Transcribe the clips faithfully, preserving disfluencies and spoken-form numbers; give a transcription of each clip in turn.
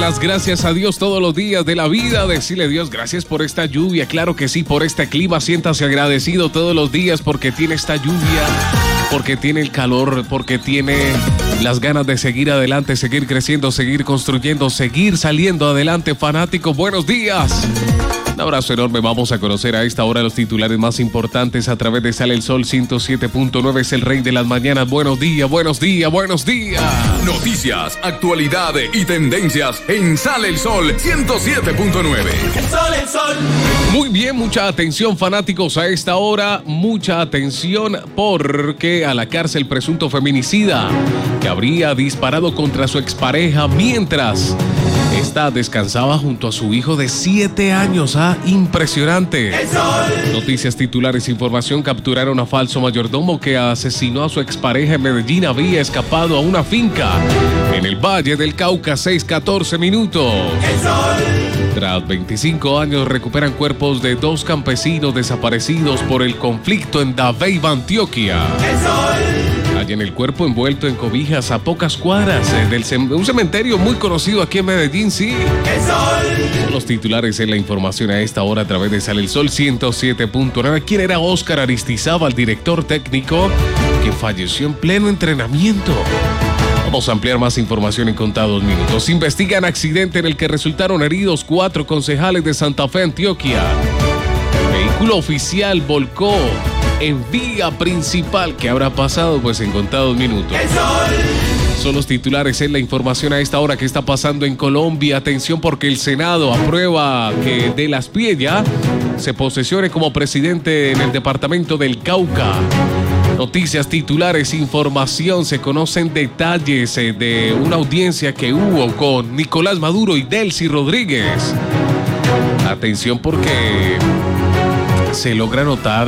las gracias a Dios todos los días de la vida. Decirle a Dios gracias por esta lluvia. Claro que sí, por este clima. Siéntase agradecido todos los días porque tiene esta lluvia, porque tiene el calor, porque tiene las ganas de seguir adelante, seguir creciendo, seguir construyendo, seguir saliendo adelante. Fanáticos, buenos días. Un abrazo enorme. Vamos a conocer a esta hora los titulares más importantes a través de Sale el Sol ciento siete punto nueve. Es el rey de las mañanas. Buenos días, buenos días, buenos días. Noticias, actualidad y tendencias en Sale el Sol ciento siete punto nueve. El sol, el sol. Muy bien, mucha atención, fanáticos, a esta hora. Mucha atención porque a la cárcel presunto feminicida que habría disparado contra su expareja mientras esta descansaba junto a su hijo de siete años. Ah, impresionante. El sol. Noticias titulares, información: capturaron a falso mayordomo que asesinó a su expareja en Medellín. Había escapado a una finca en el Valle del Cauca. seis catorce minutos. El sol. Tras veinticinco años recuperan cuerpos de dos campesinos desaparecidos por el conflicto en Dabeiba, Antioquia. El sol. Hallan el cuerpo envuelto en cobijas a pocas cuadras eh, del sem- un cementerio muy conocido aquí en Medellín, sí. El sol. Son los titulares en la información a esta hora a través de Sale el Sol ciento siete punto nueve. ¿Quién era Óscar Aristizábal, director técnico que falleció en pleno entrenamiento? Vamos a ampliar más información en contados minutos. Investigan accidente en el que resultaron heridos cuatro concejales de Santa Fe, Antioquia. Vehículo oficial volcó en vía principal. ¿Qué habrá pasado? Pues en contados minutos. El sol. Son los titulares en la información a esta hora. ¿Qué está pasando en Colombia? Atención, porque el Senado aprueba que De la Espriella se posesione como presidente en el departamento del Cauca. Noticias titulares, información. Se conocen detalles eh, de una audiencia que hubo con Nicolás Maduro y Delcy Rodríguez. Atención, porque se logra notar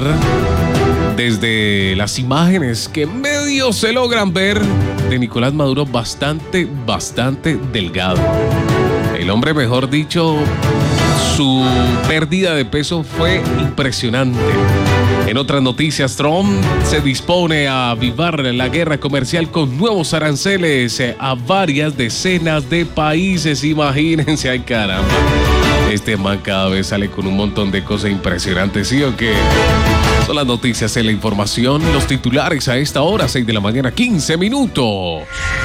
desde las imágenes que medio se logran ver de Nicolás Maduro bastante, bastante delgado. El hombre, mejor dicho, su pérdida de peso fue impresionante. En otras noticias, Trump se dispone a avivar la guerra comercial con nuevos aranceles a varias decenas de países. Imagínense, ay caramba. Este man cada vez sale con un montón de cosas impresionantes, ¿sí o qué? Son las noticias en la información, los titulares a esta hora, seis de la mañana, quince minutos.